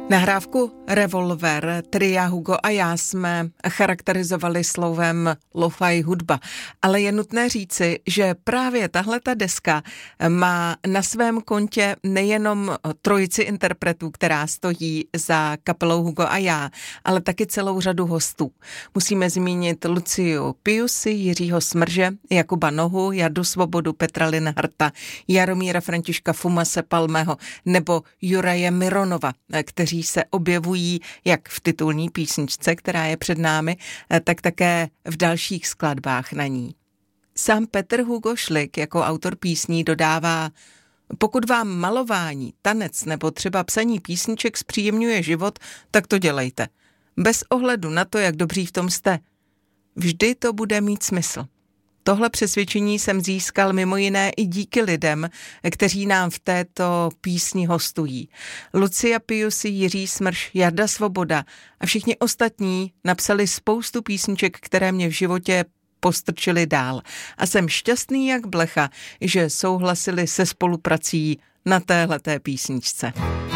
Nahrávku Revolver tria Hugo a já jsme charakterizovali slovem lo-fi hudba, ale je nutné říci, že právě tahleta deska má na svém kontě nejenom trojici interpretů, která stojí za kapelou Hugo a já, ale taky celou řadu hostů. Musíme zmínit Luciu Piusi, Jiřího Smrže, Jakuba Nohu, Jardu Svobodu, Petra Linharta, Jaromíra Františka Fumase Palmého nebo Juraje Mironova, kteří se objevují jak v titulní písničce, která je před námi, tak také v dalších skladbách na ní. Sám Petr Hugo Šlik jako autor písní dodává: pokud vám malování, tanec nebo třeba psaní písniček zpříjemňuje život, tak to dělejte. Bez ohledu na to, jak dobří v tom jste. Vždy to bude mít smysl. Tohle přesvědčení jsem získal mimo jiné i díky lidem, kteří nám v této písni hostují. Lucia Piusi, Jiří Smrš, Jarda Svoboda a všichni ostatní napsali spoustu písniček, které mě v životě postrčily dál. A jsem šťastný jak blecha, že souhlasili se spoluprací na téhleté písničce.